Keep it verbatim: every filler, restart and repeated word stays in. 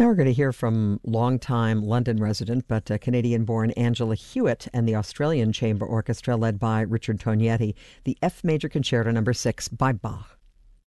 Now we're going to hear from longtime London resident but uh, Canadian-born Angela Hewitt and the Australian Chamber Orchestra led by Richard Tognetti, the F Major Concerto Number Six by Bach.